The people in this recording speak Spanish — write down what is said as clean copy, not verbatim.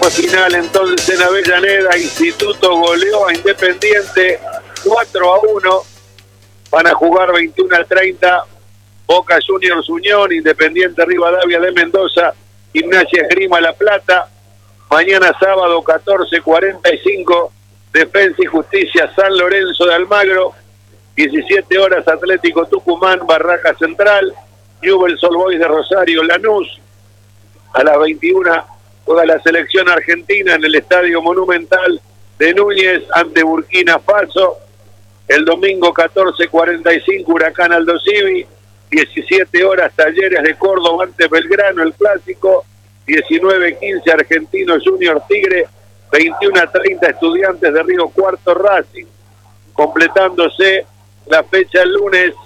fue final entonces en Avellaneda. Instituto goleó a Independiente 4-1. Van a jugar 21:30. Boca Juniors Unión, Independiente Rivadavia de Mendoza, Gimnasia Esgrima La Plata. Mañana sábado 14:45, Defensa y Justicia San Lorenzo de Almagro. 17 horas Atlético Tucumán, Barraca Central. Newell's Old Boys de Rosario, Lanús. A las 21 juega la selección argentina en el Estadio Monumental de Núñez ante Burkina Faso. El domingo 14:45, Huracán Aldo Civi. 17 horas Talleres de Córdoba ante Belgrano, el clásico. 19:15 Argentino Junior Tigre. 21:30 Estudiantes de Río Cuarto Racing. Completándose la fecha el lunes